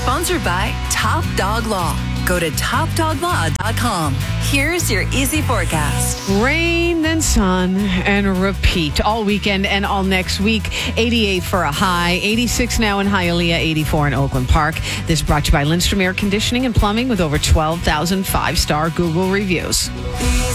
Sponsored by Top Dog Law. Go to topdoglaw.com. Here's your easy forecast. Rain, then sun, and repeat all weekend and all next week. 88 for a high, 86 now in Hialeah, 84 in Oakland Park. This brought to you by Lindstrom Air Conditioning and Plumbing with over 12,000 five-star Google reviews.